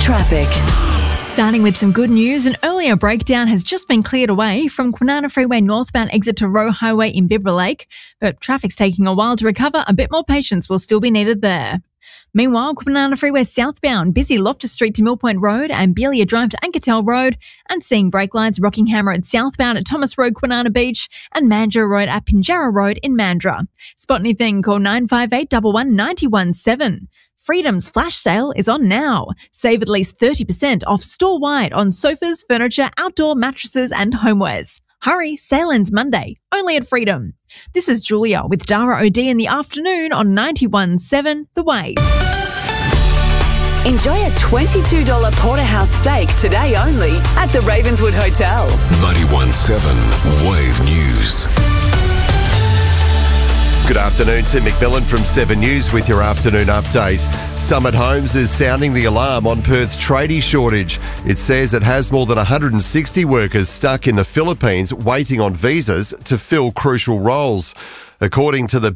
traffic. Starting with some good news, an earlier breakdown has just been cleared away from Kwinana Freeway northbound exit to Roe Highway in Bibra Lake, but traffic's taking a while to recover. A bit more patience will still be needed there. Meanwhile, Kwinana Freeway southbound, busy Loftus Street to Mill Point Road and Belia Drive to Ankertel Road, and seeing brake lights Rockingham Road southbound at Thomas Road, Kwinana Beach, and Mandurah Road at Pinjarra Road in Mandurah. Spot anything, call 958 11 917. Freedom's flash sale is on now. Save at least 30% off store-wide on sofas, furniture, outdoor mattresses and homewares. Hurry, sale ends Monday, only at Freedom. This is Julia with Dara OD in the afternoon on 91.7 The Wave. Enjoy a $22 porterhouse steak today only at the Ravenswood Hotel. 91.7 Wave News. Good afternoon, Tim McMillan from 7 News with your afternoon update. Summit Homes is sounding the alarm on Perth's tradie shortage. It says it has more than 160 workers stuck in the Philippines waiting on visas to fill crucial roles. According to the